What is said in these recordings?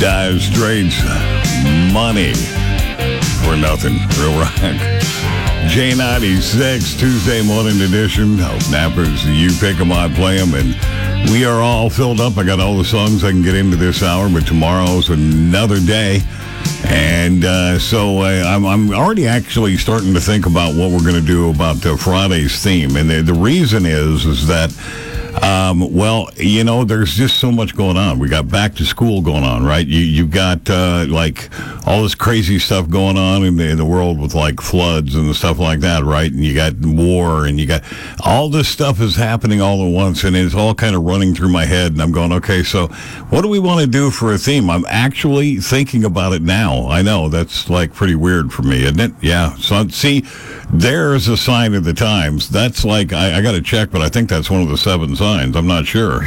Dire Straits, Money for Nothing. Real rock. J96, Tuesday morning edition. Nappers, you pick 'em, I play 'em, and we are all filled up. I got all the songs I can get into this hour, but tomorrow's another day. And so I'm already actually starting to think about what we're going to do about Friday's theme. And the reason is that, well, you know, there's just so much going on. We got back to school going on, right? You've got, like, all this crazy stuff going on in the world with, like, floods and stuff like that, right? And you got war, and you got all this stuff is happening all at once, and it's all kind of running through my head, and I'm going, okay, so what do we want to do for a theme? I'm actually thinking about it now. I know, that's, like, pretty weird for me, isn't it? Yeah. So, see, there's a sign of the times. That's like, I got to check, but I think that's one of the 7 signs. I'm not sure.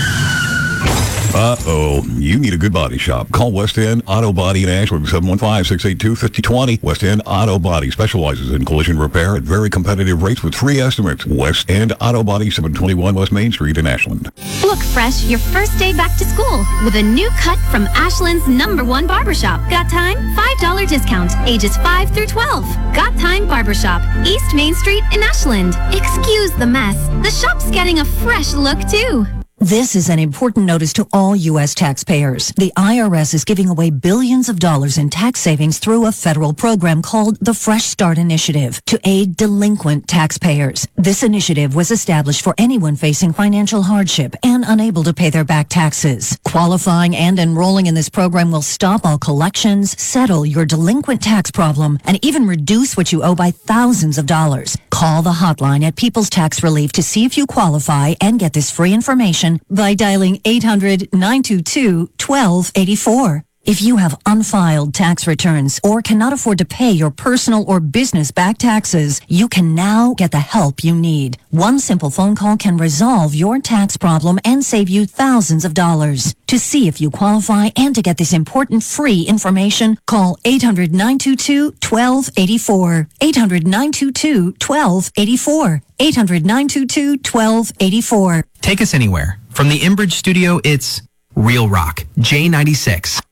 Uh-oh. You need a good body shop. Call West End Auto Body in Ashland, 715-682-5020. West End Auto Body specializes in collision repair at very competitive rates with free estimates. West End Auto Body, 721 West Main Street in Ashland. Look fresh your first day back to school with a new cut from Ashland's #1 barbershop. Got time? $5 discount. Ages 5 through 12. Got Time Barbershop, East Main Street in Ashland. Excuse the mess. The shop's getting a fresh look too. This is an important notice to all U.S. taxpayers. The IRS is giving away billions of dollars in tax savings through a federal program called the Fresh Start Initiative to aid delinquent taxpayers. This initiative was established for anyone facing financial hardship and unable to pay their back taxes. Qualifying and enrolling in this program will stop all collections, settle your delinquent tax problem, and even reduce what you owe by thousands of dollars. Call the hotline at People's Tax Relief to see if you qualify and get this free information by dialing 800-922-1284. If you have unfiled tax returns or cannot afford to pay your personal or business back taxes, you can now get the help you need. One simple phone call can resolve your tax problem and save you thousands of dollars. To see if you qualify and to get this important free information, call 800-922-1284. 800-922-1284. 800-922-1284. Take us anywhere. From the Enbridge studio, it's Real Rock, J96.